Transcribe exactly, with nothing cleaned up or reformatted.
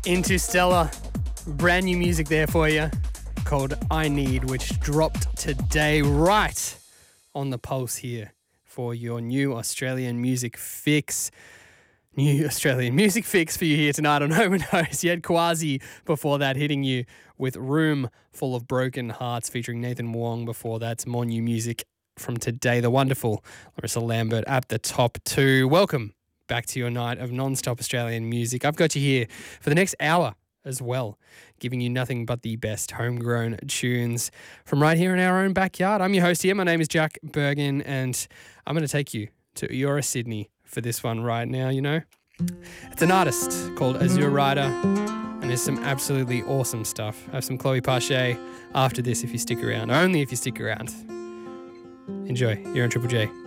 Interstellar, brand new music there for you called I Need, which dropped today right on the pulse here for your new Australian music fix. New Australian music fix for you here tonight on Home and Host. You had Quasi before that hitting you with Room Full of Broken Hearts featuring Nathan Wong before that. Some more new music from today. The wonderful Larissa Lambert at the top too. Welcome back to your night of non-stop Australian music. I've got you here for the next hour as well, giving you nothing but the best homegrown tunes from right here in our own backyard. I'm your host here. My name is Jack Bergen, and I'm going to take you to Eora, Sydney for this one right now, you know. It's an artist called Azure Rider, and there's some absolutely awesome stuff. I have some Chloe Pache after this if you stick around, only if you stick around. Enjoy. You're on Triple J.